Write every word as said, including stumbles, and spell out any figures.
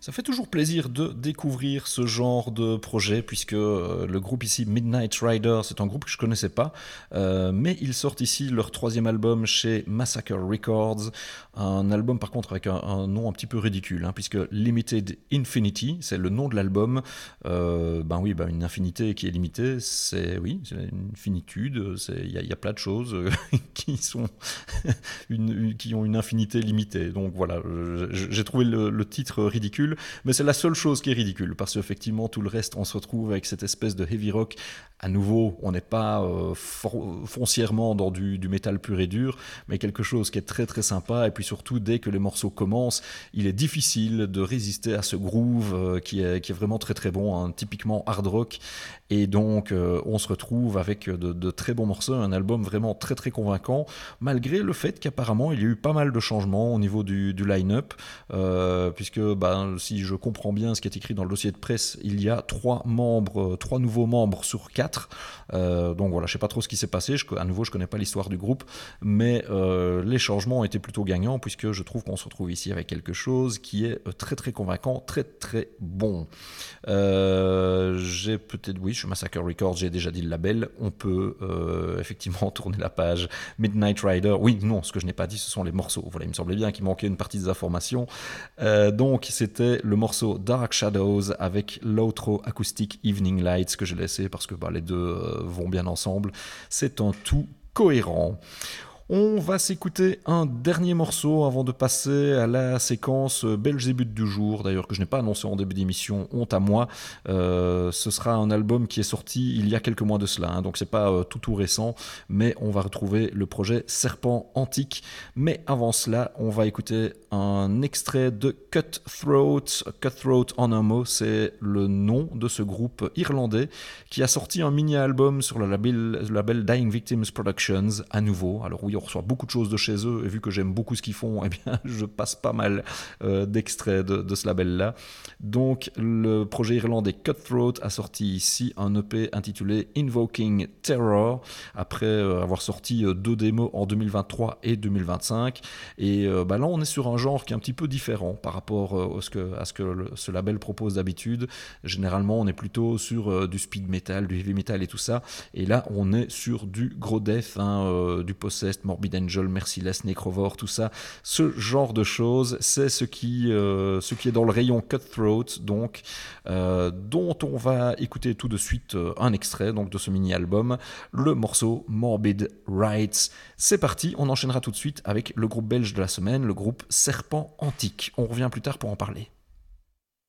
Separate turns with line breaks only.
Ça fait toujours plaisir de découvrir ce genre de projet puisque euh, le groupe ici Midnight Rider, c'est un groupe que je connaissais pas, euh, mais ils sortent ici leur troisième album chez Massacre Records, un album par contre avec un, un nom un petit peu ridicule hein, puisque Limited Infinity, c'est le nom de l'album. Euh, ben oui, ben une infinité qui est limitée, c'est oui, c'est une finitude, il y, y a plein de choses euh, qui sont une, une, qui ont une infinité limitée. Donc voilà, j'ai trouvé le, le titre ridicule. Mais c'est la seule chose qui est ridicule, parce qu'effectivement, tout le reste, on se retrouve avec cette espèce de heavy rock. À nouveau, on n'est pas euh, for- foncièrement dans du, du métal pur et dur, mais quelque chose qui est très très sympa. Et puis surtout, dès que les morceaux commencent, il est difficile de résister à ce groove euh, qui, est, qui est vraiment très très bon, hein, typiquement hard rock. Et donc, euh, on se retrouve avec de, de très bons morceaux, un album vraiment très très convaincant, malgré le fait qu'apparemment, il y a eu pas mal de changements au niveau du, du line-up, euh, puisque bah, si je comprends bien ce qui est écrit dans le dossier de presse, il y a trois membres, trois nouveaux membres sur quatre. Euh, donc voilà, je sais pas trop ce qui s'est passé. Je, à nouveau, je connais pas l'histoire du groupe, mais euh, les changements ont été plutôt gagnants puisque je trouve qu'on se retrouve ici avec quelque chose qui est très très convaincant, très très bon. Euh, j'ai peut-être, oui, je suis Massacre Records, j'ai déjà dit le label. On peut euh, effectivement tourner la page Midnight Rider. Oui, non, ce que je n'ai pas dit, ce sont les morceaux. Voilà, il me semblait bien qu'il manquait une partie des informations. Euh, donc, c'était le morceau Dark Shadows avec l'outro acoustique Evening Lights que j'ai laissé parce que bah, les deux euh, vont bien ensemble. C'est un tout cohérent. On va s'écouter un dernier morceau avant de passer à la séquence Belzébuth du jour, d'ailleurs que je n'ai pas annoncé en début d'émission, honte à moi. Euh, ce sera un album qui est sorti il y a quelques mois de cela, hein, donc c'est pas euh, tout tout récent, mais on va retrouver le projet Serpent Antique. Mais avant cela, on va écouter un extrait de Cutthroat. Cutthroat en un mot, c'est le nom de ce groupe irlandais qui a sorti un mini-album sur le label, le label Dying Victims Productions, à nouveau. Alors oui, on reçoit beaucoup de choses de chez eux, et vu que j'aime beaucoup ce qu'ils font, eh bien, je passe pas mal euh, d'extraits de, de ce label-là. Donc, le projet irlandais Cutthroat a sorti ici un E P intitulé Invoking Terror, après euh, avoir sorti euh, deux démos en deux mille vingt-trois et deux mille vingt-cinq. Et euh, bah là, on est sur un genre qui est un petit peu différent par rapport euh, à ce que, à ce, que le, ce label propose d'habitude. Généralement, on est plutôt sur euh, du speed metal, du heavy metal et tout ça. Et là, on est sur du gros death, hein, euh, du Possessed, Morbid Angel, Merciless, Necrovore, tout ça. Ce genre de choses, c'est ce qui, euh, ce qui est dans le rayon Cutthroat, donc, euh, dont on va écouter tout de suite euh, un extrait donc, de ce mini-album, le morceau Morbid Rights. C'est parti, on enchaînera tout de suite avec le groupe belge de la semaine, le groupe Serpent Antique. On revient plus tard pour en parler.